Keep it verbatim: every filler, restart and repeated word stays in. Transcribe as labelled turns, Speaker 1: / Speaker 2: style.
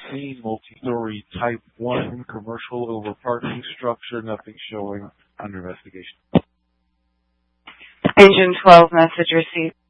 Speaker 1: scene, multi-story type one commercial over parking structure, nothing showing under investigation.
Speaker 2: Engine twelve, message received.